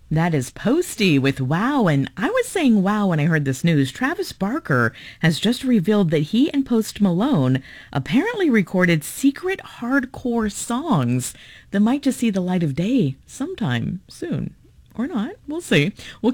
That is Posty with Wow. And I was saying wow when I heard this news. Travis Barker has just revealed that he and Post Malone apparently recorded secret hardcore songs that might just see the light of day sometime soon. Or not. We'll see. We'll